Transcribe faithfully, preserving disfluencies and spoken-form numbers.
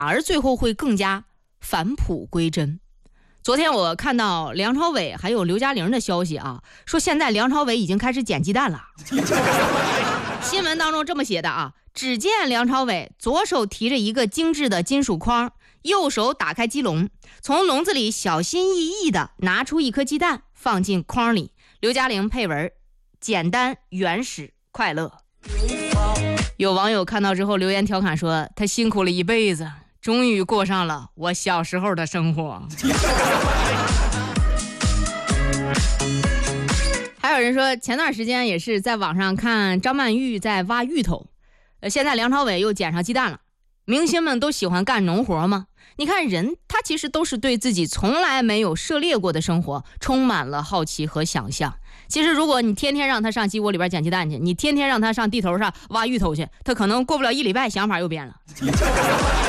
而最后会更加返璞归真。昨天我看到梁朝伟还有刘嘉玲的消息啊，说现在梁朝伟已经开始捡鸡蛋了。新闻当中这么写的啊，只见梁朝伟左手提着一个精致的金属筐，右手打开鸡笼，从笼子里小心翼翼地拿出一颗鸡蛋放进筐里。刘嘉玲配文：简单原始快乐。有网友看到之后留言调侃说，他辛苦了一辈子，终于过上了我小时候的生活。还有人说，前段时间也是在网上看张曼玉在挖芋头，呃，现在梁朝伟又捡上鸡蛋了。明星们都喜欢干农活吗？你看人，他其实都是对自己从来没有涉猎过的生活充满了好奇和想象。其实如果你天天让他上鸡窝里边捡鸡蛋去，你天天让他上地头上挖芋头去，他可能过不了一礼拜想法又变了。